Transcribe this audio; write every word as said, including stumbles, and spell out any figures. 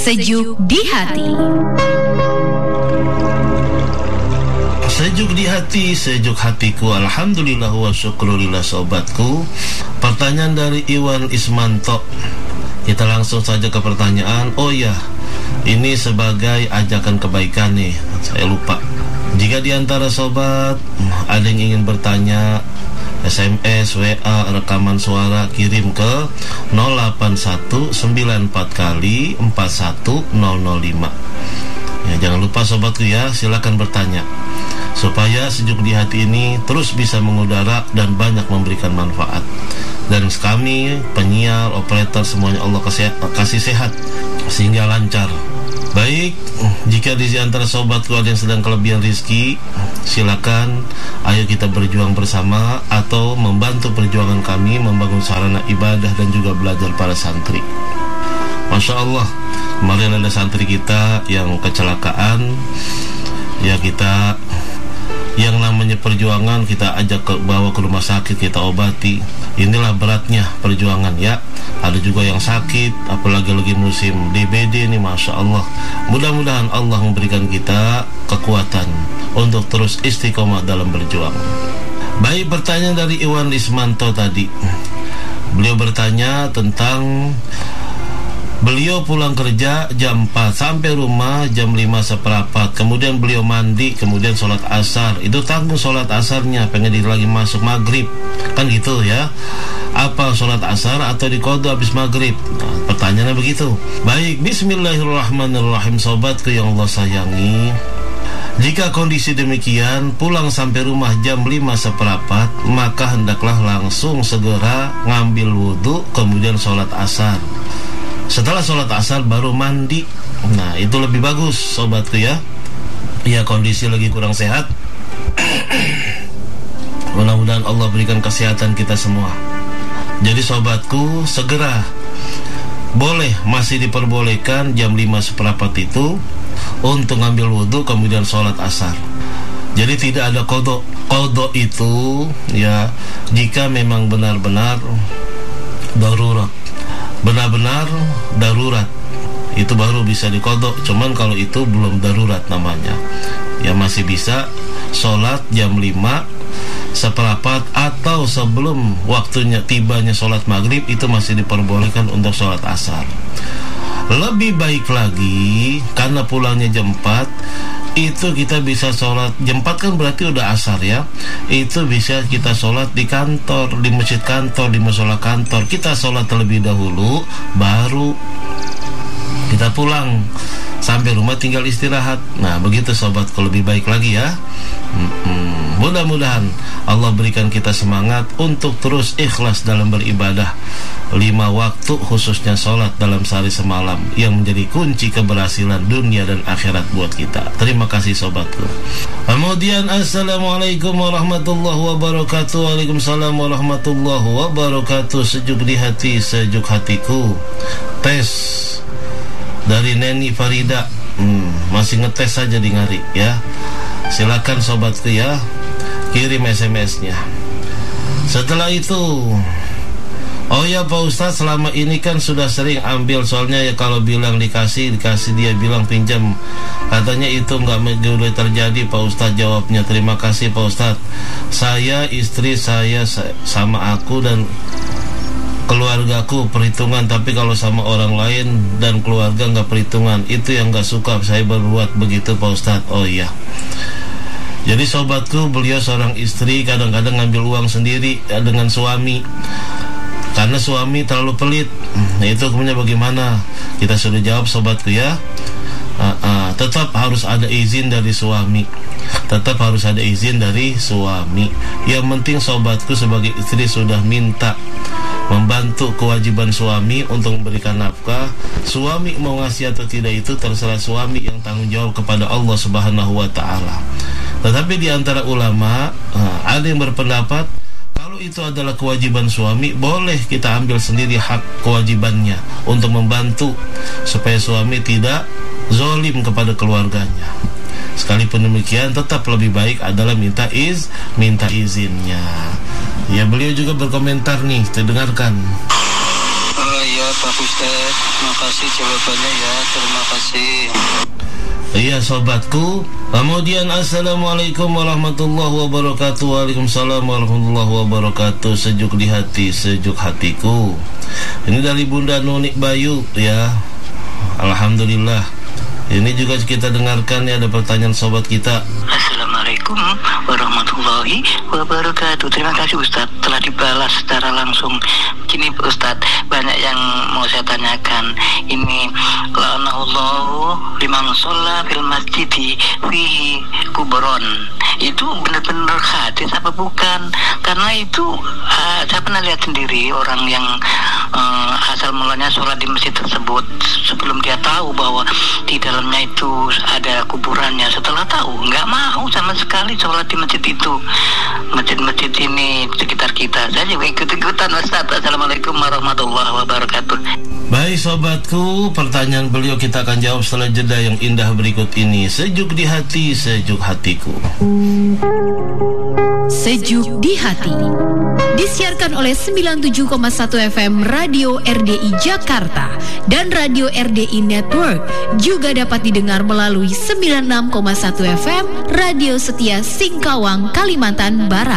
Sejuk di hati. Sejuk di hati, sejuk hatiku. Alhamdulillah wa syukrulillah sobatku. Pertanyaan dari Iwan Ismanto. Kita langsung saja ke pertanyaan. Oh ya, ini sebagai ajakan kebaikan nih. Saya lupa. Jika di antara sobat ada yang ingin bertanya, S M S, W A, rekaman suara kirim ke nol delapan satu sembilan empat kali empat satu nol nol lima. Ya, jangan lupa sobatku ya, silakan bertanya supaya sejuk di hati ini terus bisa mengudara dan banyak memberikan manfaat. Dan kami penyiar, operator semuanya Allah kasih sehat sehingga lancar. Baik, jika di antara sobatku ada yang sedang kelebihan rizki, silakan ayo kita berjuang bersama atau membantu perjuangan kami membangun sarana ibadah dan juga belajar para santri. Masya Allah, kemarin ada santri kita yang kecelakaan. Ya, kita yang namanya perjuangan kita ajak ke, bawa ke rumah sakit, kita obati. Inilah beratnya perjuangan ya. Ada juga yang sakit, apalagi lagi musim D B D ini, Masya Allah. Mudah-mudahan Allah memberikan kita kekuatan untuk terus istiqomah dalam berjuang. Baik, pertanyaan dari Iwan Ismanto tadi. Beliau bertanya tentang beliau pulang kerja jam empat, sampai rumah jam lima seperempat. Kemudian beliau mandi, kemudian sholat asar. Itu tanggung sholat asarnya, pengen dia lagi masuk maghrib. Kan gitu ya. Apa sholat asar atau diqadha habis maghrib? Nah, pertanyaannya begitu. Baik, bismillahirrahmanirrahim sobatku yang Allah sayangi. Jika kondisi demikian, pulang sampai rumah jam lima seperempat, maka hendaklah langsung segera ngambil wudhu, kemudian sholat asar. Setelah sholat asar baru mandi. Nah, itu lebih bagus sobatku ya. Ya, kondisi lagi kurang sehat. Mudah-mudahan Allah berikan kesehatan kita semua. Jadi sobatku, segera boleh, masih diperbolehkan jam lima seperempat itu untuk ngambil wudhu kemudian sholat asar. Jadi tidak ada kodok. Kodok itu ya jika memang benar-benar darurat, benar-benar darurat, itu baru bisa dikodok. Cuman kalau itu belum darurat namanya, ya masih bisa sholat jam lima seperempat atau sebelum waktunya tibanya sholat maghrib, itu masih diperbolehkan untuk sholat asar. Lebih baik lagi, karena pulangnya jam empat, itu kita bisa sholat jam empat kan berarti udah asar ya. Itu bisa kita sholat di kantor, di masjid kantor, di mushola kantor. Kita sholat terlebih dahulu, baru kita pulang. Sampai rumah tinggal istirahat. Nah, begitu sobatku, lebih baik lagi ya. Hmm, mudah-mudahan Allah berikan kita semangat untuk terus ikhlas dalam beribadah lima waktu, khususnya sholat dalam sehari semalam, yang menjadi kunci keberhasilan dunia dan akhirat buat kita. Terima kasih sobatku. Kemudian assalamualaikum warahmatullahi wabarakatuh. Waalaikumsalam warahmatullahi wabarakatuh. Sejuk di hati, sejuk hatiku. Tes dari Neni Farida. hmm, Masih ngetes saja di Ngari ya. Silakan sobatku ya, kirim S M S-nya. Setelah itu, oh ya Pak Ustadz, selama ini kan sudah sering ambil. Soalnya ya kalau bilang dikasih, dikasih dia bilang pinjam. Katanya itu nggak boleh terjadi Pak Ustadz. Jawabnya, terima kasih Pak Ustadz. Saya, istri saya, sama aku dan keluargaku perhitungan, tapi kalau sama orang lain dan keluarga nggak perhitungan. Itu yang nggak suka saya berbuat begitu Pak Ustadz. Oh iya, jadi sobatku, beliau seorang istri, kadang-kadang ngambil uang sendiri ya, dengan suami, karena suami terlalu pelit. Nah, itu hukumnya bagaimana? Kita sudah jawab sobatku ya. Uh, uh, tetap harus ada izin dari suami. Tetap harus ada izin dari suami. Yang penting sobatku sebagai istri sudah minta membantu kewajiban suami untuk memberikan nafkah. Suami mau ngasih atau tidak itu terserah suami, yang tanggung jawab kepada Allah Subhanahu wa ta'ala. Tetapi di antara ulama uh, ada yang berpendapat kalau itu adalah kewajiban suami, boleh kita ambil sendiri hak kewajibannya untuk membantu supaya suami tidak zalim kepada keluarganya. Sekalipun demikian, tetap lebih baik adalah minta iz, minta izinnya. Ya, beliau juga berkomentar nih, kita dengarkan. Uh, ya Pak Ustaz. Terima kasih jawabannya ya. Terima kasih. Iya sobatku. Kemudian assalamualaikum warahmatullahi wabarakatuh. Waalaikumsalam warahmatullahi wabarakatuh. Sejuk di hati, sejuk hatiku. Ini dari Bunda Nunik Bayu ya. Alhamdulillah. Ini juga kita dengarkan ya, ada pertanyaan sobat kita. Assalamualaikum warahmatullahi wabarakatuh. Terima kasih Ustadz telah dibalas secara langsung. Gini Ustadz, banyak yang mau saya tanyakan. Ini la'anahullahu liman sholla fil masjidi fihi kubron. Itu benar-benar hadis apa bukan? Karena itu uh, saya pernah lihat sendiri orang yang uh, asal mulanya sholat di masjid tersebut sebelum dia tahu bahwa di dalamnya itu ada kuburannya. Setelah tahu nggak mau sama sekali sholat di masjid itu. Masjid-masjid ini sekitar kita. Saya juga ikut-ikutan Ustaz. Assalamualaikum warahmatullahi wabarakatuh. Baik sobatku, pertanyaan beliau kita akan jawab setelah jeda yang indah berikut ini. Sejuk di hati, sejuk hatiku. Sejuk di hati disiarkan oleh sembilan puluh tujuh koma satu F M Radio R D I Jakarta dan Radio R D I Network. Juga dapat didengar melalui sembilan puluh enam koma satu F M Radio Setia Singkawang, Kalimantan Barat.